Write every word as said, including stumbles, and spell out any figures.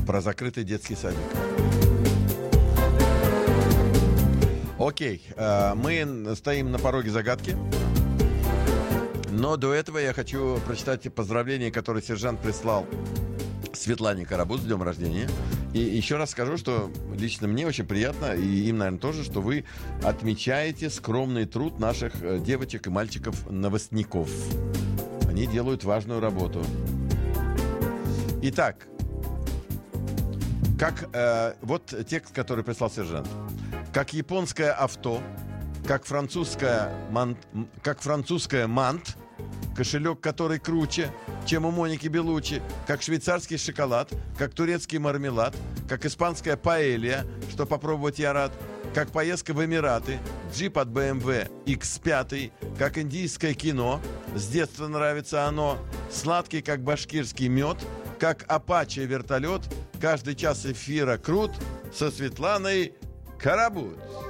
про закрытый детский садик. Окей, мы стоим на пороге загадки. Но до этого я хочу прочитать поздравления, которые сержант прислал Светлане Карабуз с днем рождения. И еще раз скажу, что лично мне очень приятно, и им, наверное, тоже, что вы отмечаете скромный труд наших девочек и мальчиков-новостников. Они делают важную работу. Итак, как, э, вот текст, который прислал сержант. Как японское авто, как французская мант, как французская мант, кошелек, который круче, чем у Моники Белуччи, как швейцарский шоколад, как турецкий мармелад, как испанская паэлья, что попробовать я рад, как поездка в Эмираты, джип от бэ эм вэ икс пять, как индийское кино, с детства нравится оно, сладкий, как башкирский мед, как Апаче вертолет, каждый час эфира крут, со Светланой Карабуз.